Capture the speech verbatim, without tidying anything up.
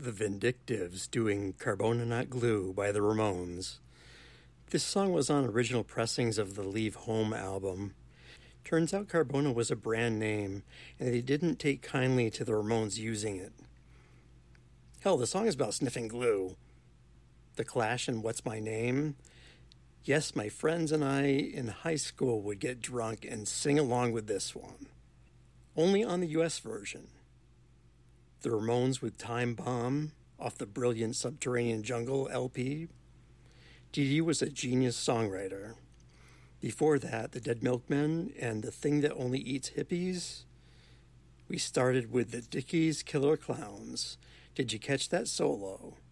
The Vindictives doing Carbona Not Glue by the Ramones. This song was on original pressings of the Leave Home album. Turns out Carbona was a brand name, and they didn't take kindly to the Ramones using it. Hell, the song is about sniffing glue. The Clash and What's My Name? Yes, my friends and I in high school would get drunk and sing along with this one. Only on the U S version. The Ramones with Time Bomb off the brilliant Subterranean Jungle L P. Dee Dee was a genius songwriter. Before that, the Dead Milkmen and The Thing That Only Eats Hippies. We started with the Dickies Killer Clowns. Did you catch that solo?